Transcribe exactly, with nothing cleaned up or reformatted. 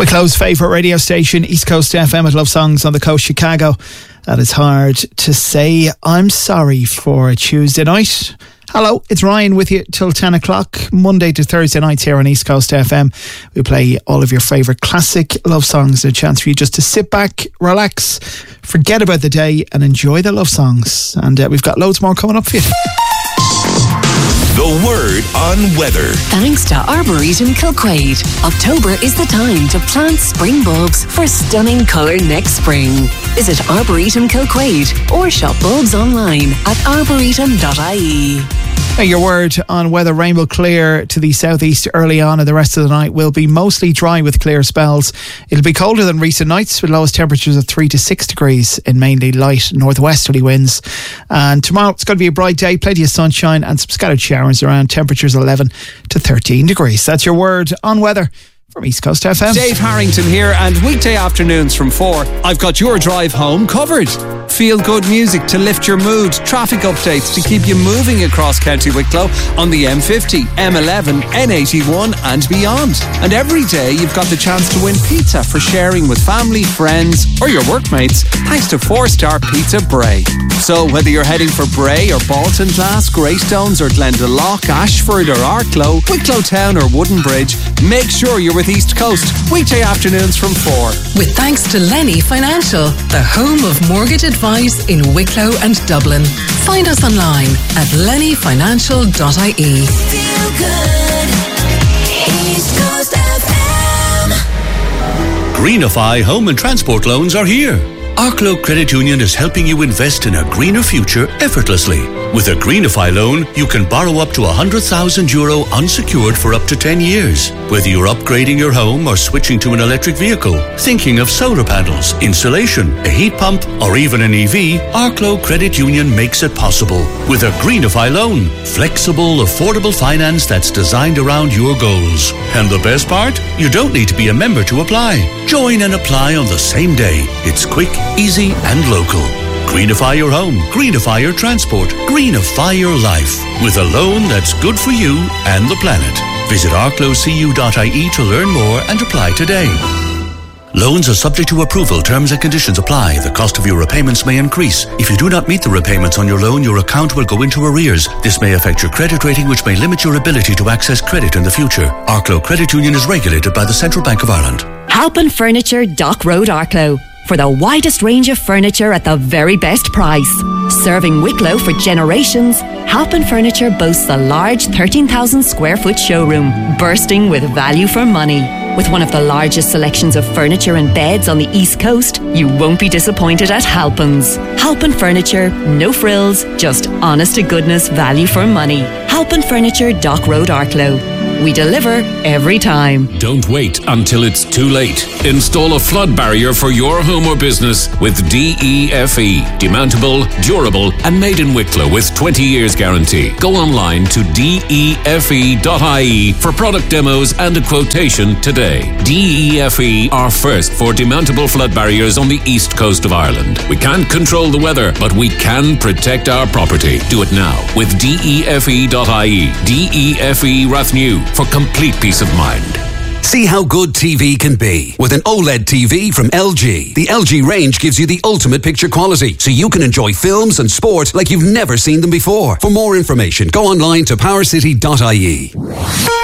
Wicklow's favourite radio station, East Coast F M at Love Songs on the Coast, Chicago. That is hard to say. I'm sorry for a Tuesday night. Hello, it's Ryan with you till ten o'clock, Monday to Thursday nights here on East Coast F M. We play all of your favourite classic love songs. A chance for you just to sit back, relax, forget about the day and enjoy the love songs. And uh, we've got loads more coming up for you. The word on weather. Thanks to Arboretum Kilquade. October is the time to plant spring bulbs for stunning colour next spring. Visit Arboretum Kilquade or shop bulbs online at arboretum dot I E. Your word on weather: rainbow clear to the southeast early on, and the rest of the night will be mostly dry with clear spells. It'll be colder than recent nights with lowest temperatures of three to six degrees in mainly light northwesterly winds. And tomorrow it's going to be a bright day, plenty of sunshine and some scattered showers around, temperatures eleven to thirteen degrees. That's your word on weather from East Coast F M. Dave Harrington here, and weekday afternoons from four, I've got your drive home covered. Feel good music to lift your mood, traffic updates to keep you moving across County Wicklow on the M fifty, M eleven, N eighty-one and beyond. And every day you've got the chance to win pizza for sharing with family, friends or your workmates, thanks to four star Pizza Bray. So whether you're heading for Bray or Baltinglass, Greystones or Glendalough, Ashford or Arklow, Wicklow Town or Wooden Bridge, make sure you're with East Coast, weekday afternoons from four. With thanks to Lenny Financial, the home of mortgage advice in Wicklow and Dublin. Find us online at lenny financial dot I E. Feel good, East Coast F M. Greenify home and transport loans are here. Arklow Credit Union is helping you invest in a greener future effortlessly. With a Greenify loan, you can borrow up to one hundred thousand euro unsecured for up to ten years. Whether you're upgrading your home or switching to an electric vehicle, thinking of solar panels, insulation, a heat pump, or even an E V, Arklow Credit Union makes it possible. With a Greenify loan, flexible, affordable finance that's designed around your goals. And the best part? You don't need to be a member to apply. Join and apply on the same day. It's quick, easy and local. Greenify your home, greenify your transport, greenify your life with a loan that's good for you and the planet. Visit arklow c u dot I E to learn more and apply today. Loans are subject to approval. Terms and conditions apply. The cost of your repayments may increase. If you do not meet the repayments on your loan, your account will go into arrears. This may affect your credit rating, which may limit your ability to access credit in the future. Arklow Credit Union is regulated by the Central Bank of Ireland. Halpin Furniture, Dock Road, Arklow. For the widest range of furniture at the very best price. Serving Wicklow for generations, Halpin Furniture boasts a large thirteen thousand square foot showroom, bursting with value for money. With one of the largest selections of furniture and beds on the East Coast, you won't be disappointed at Halpin's. Halpin Furniture, no frills, just honest to goodness value for money. Halpin Furniture, Dock Road, Arklow. We deliver every time. Don't wait until it's too late. Install a flood barrier for your home or business with D E F E. Demountable, durable and made in Wicklow with twenty years guarantee. Go online to D E F E dot I E for product demos and a quotation today. D E F E are first for demountable flood barriers on the east coast of Ireland. We can't control the weather, but we can protect our property. Do it now with D E F E dot I E. D E F E Rathnew for complete peace of mind. See how good T V can be with an OLED T V from L G. The L G range gives you the ultimate picture quality, so you can enjoy films and sport like you've never seen them before. For more information, go online to power city dot I E.